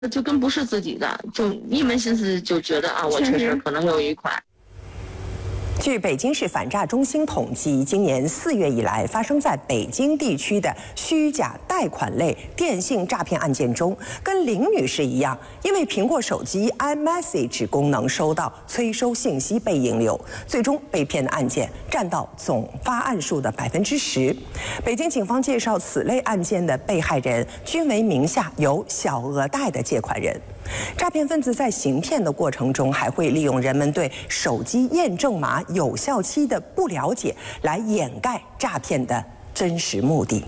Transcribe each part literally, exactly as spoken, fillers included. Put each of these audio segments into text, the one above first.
就跟不是自己的，就一门心思就觉得啊，我确实可能有一款。 据北京市反诈中心统计，今年四月以来，发生在北京地区的虚假贷款类电信诈骗案件中，跟林女士一样，因为苹果手机 iMessage 功能收到催收信息被引流，最终被骗的案件占到总发案数的百分之十。北京警方介绍，此类案件的被害人均为名下有小额贷的借款人。诈骗分子在行骗的过程中，还会利用人们对手机验证码有效期的不了解，来掩盖诈骗的真实目的。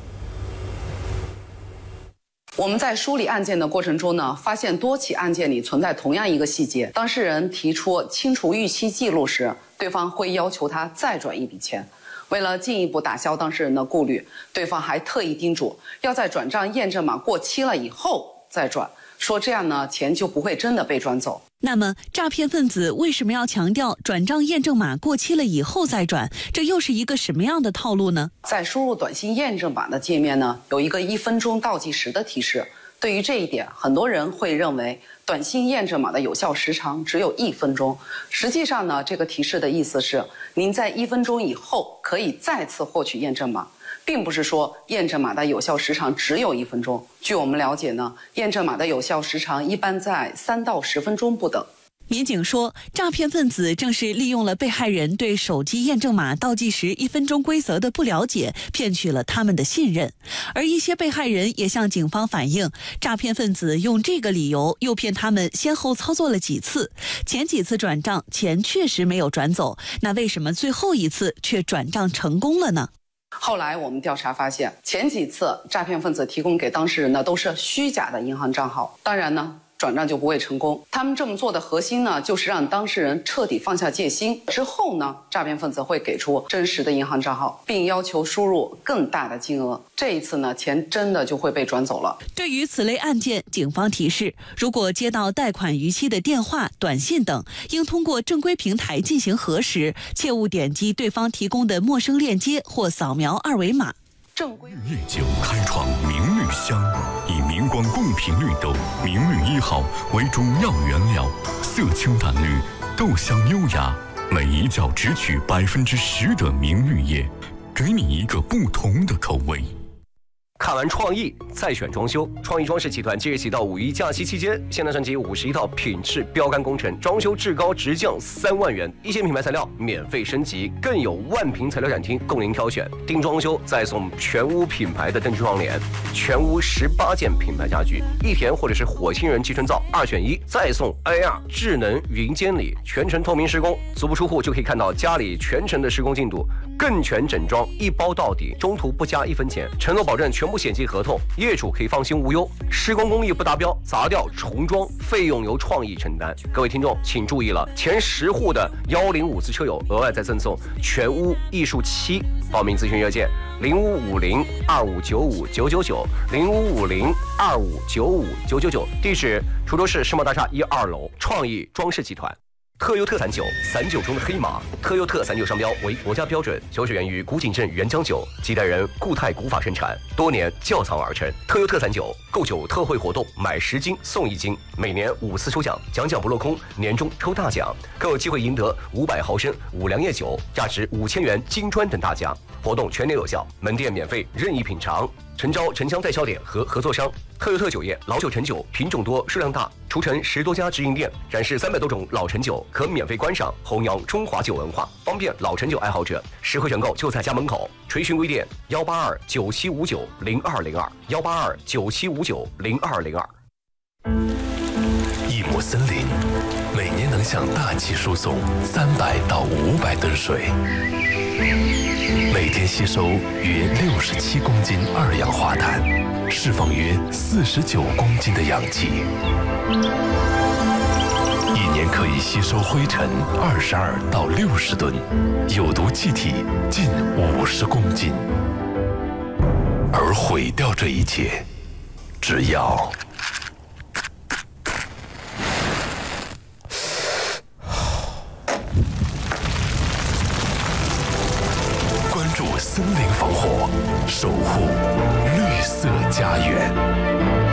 我们在梳理案件的过程中呢，发现多起案件里存在同样一个细节：当事人提出清除逾期记录时，对方会要求他再转一笔钱。为了进一步打消当事人的顾虑，对方还特意叮嘱要在转账验证码过期了以后再转。说这样呢，钱就不会真的被转走。 那么，诈骗分子为什么要强调转账验证码过期了以后再转？这又是一个什么样的套路呢？ 在输入短信验证码的界面呢，有一个一分钟倒计时的提示。对于这一点，很多人会认为短信验证码的有效时长只有一分钟。实际上呢，这个提示的意思是，您在一分钟以后可以再次获取验证码。并不是说验证码的有效时长只有一分钟。据我们了解呢，验证码的有效时长一般在三到十分钟不等。 民警说，诈骗分子正是利用了被害人对手机验证码倒计时一分钟规则的不了解，骗取了他们的信任。而一些被害人也向警方反映，诈骗分子用这个理由诱骗他们先后操作了几次，前几次转账钱确实没有转走，那为什么最后一次却转账成功了呢？ 后来我们调查发现，前几次诈骗分子提供给当事人的都是虚假的银行账号，当然呢，转账就不会成功。他们这么做的核心呢，就是让当事人彻底放下戒心。之后呢，诈骗分子会给出真实的银行账号，并要求输入更大的金额。这一次呢，钱真的就会被转走了。 对于此类案件，警方提示，如果接到贷款逾期的电话、短信等，应通过正规平台进行核实，切勿点击对方提供的陌生链接或扫描二维码。 正规夜酒开创明绿香，以明光共频绿豆明绿一号为中药原料，色清淡绿，豆香优雅，每一角只取百分之十的明绿叶，给你一个不同的口味。 看完创意再选装修，创意装饰集团即日起到五一假期期间，现代升级五十一套品质标杆工程，装修至高直降三万元，一线品牌材料免费升级，更有万平材料展厅供您挑选。定装修再送全屋品牌的灯具窗帘，全屋十八件品牌家具，益田或者是火星人集成灶二选一，再送 A R 智能云监理，全程透明施工，足不出户就可以看到家里全程的施工进度，更全整装一包到底，中途不加一分钱，承诺保证全部险金合同，业主可以放心无忧。施工工艺不达标，砸掉重装费用由创意承担。各位听众请注意了，前十户的幺零五次车友额外再赠送全屋艺术漆。报名咨询热线零五五零二五九五九九九零五五零二五九五九九九，地址滁州市世贸大厦一二楼，创意装饰集团。特优特散酒，散酒中的黑马。特优特散酒商标为国家标准，酒始源于古井镇原浆酒，几代人固态古法生产，多年窖藏而成。特优特散酒购酒特惠活动，买十斤送一斤，每年五次抽奖，奖奖不落空，年终抽大奖，更有机会赢得五百毫升五粮液酒，价值五千元金砖等大奖。活动全年有效，门店免费任意品尝。诚招城乡代销点和合作商。特优特酒业老酒陈酒，品种多，数量大，除陈十多家直营店，展示三百多种老陈酒，可免费观赏，弘扬中华酒文化，方便老陈酒爱好者。实惠选购就在家门口。垂询微店幺八二九七五九零二零二幺八二九七五九零二零二。 一亩森林每年能向大气输送三百到五百吨水，每天吸收约六十七公斤二氧化碳，释放约四十九公斤的氧气，一年可以吸收灰尘二十二到六十吨，有毒气体近五十公斤。而毁掉这一切，只要森林防火，守护绿色家园。